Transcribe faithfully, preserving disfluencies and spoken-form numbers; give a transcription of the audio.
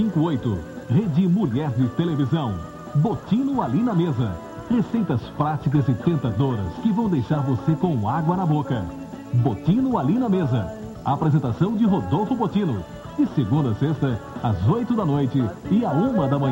cinco oito. Rede Mulher de Televisão. Botino Ali na Mesa. Receitas práticas e tentadoras que vão deixar você com água na boca. Botino Ali na Mesa. Apresentação de Rodolfo Botino. De segunda a sexta, às oito da noite e à uma da manhã.